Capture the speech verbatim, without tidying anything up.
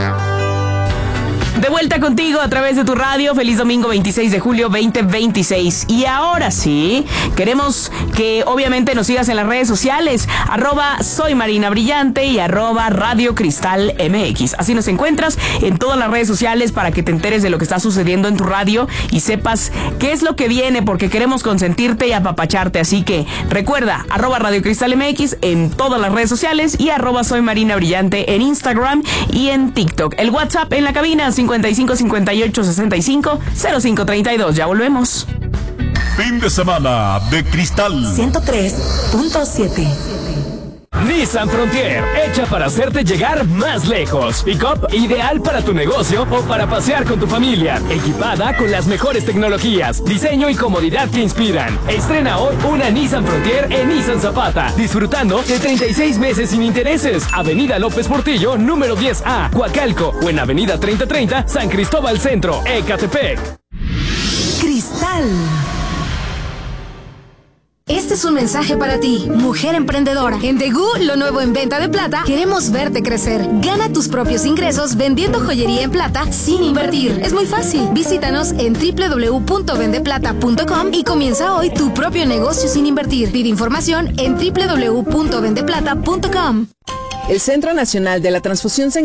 De vuelta contigo a través de tu radio. Feliz domingo veintiséis de julio veinte veintiséis. Y ahora sí, queremos que obviamente nos sigas en las redes sociales. Arroba Soy Marina Brillante y arroba Radio Cristal M X. Así nos encuentras en todas las redes sociales para que te enteres de lo que está sucediendo en tu radio y sepas qué es lo que viene, porque queremos consentirte y apapacharte. Así que recuerda, arroba Radio Cristal M X en todas las redes sociales y arroba Soy Marina Brillante en Instagram y en TikTok. El WhatsApp en la cabina cincuenta y cinco cincuenta y ocho sesenta y cinco cero cinco treinta y dos. Ya volvemos. Fin de semana de Cristal ciento tres punto siete. Nissan Frontier, hecha para hacerte llegar más lejos. Pick-up ideal para tu negocio o para pasear con tu familia. Equipada con las mejores tecnologías, diseño y comodidad que inspiran. Estrena hoy una Nissan Frontier en Nissan Zapata, disfrutando de treinta y seis meses sin intereses. Avenida López Portillo, número diez A, Coacalco, o en Avenida treinta treinta, San Cristóbal Centro, Ecatepec. Cristal. Este es un mensaje para ti, mujer emprendedora. En Tegu, lo nuevo en venta de plata, queremos verte crecer. Gana tus propios ingresos vendiendo joyería en plata sin invertir. Es muy fácil. Visítanos en doble u doble u doble u punto vende plata punto com y comienza hoy tu propio negocio sin invertir. Pide información en doble u doble u doble u punto vende plata punto com. El Centro Nacional de la Transfusión Sanguínea